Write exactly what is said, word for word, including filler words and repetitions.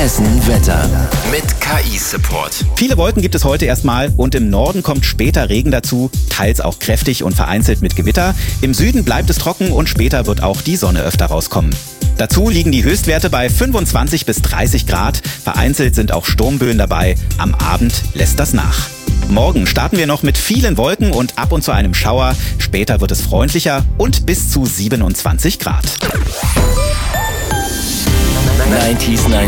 Hessen Wetter mit K I-Support. Viele Wolken gibt es heute erstmal und im Norden kommt später Regen dazu, teils auch kräftig und vereinzelt mit Gewitter. Im Süden bleibt es trocken und später wird auch die Sonne öfter rauskommen. Dazu liegen die Höchstwerte bei fünfundzwanzig bis dreißig Grad. Vereinzelt sind auch Sturmböen dabei. Am Abend lässt das nach. Morgen starten wir noch mit vielen Wolken und ab und zu einem Schauer. Später wird es freundlicher und bis zu siebenundzwanzig Grad. neunzig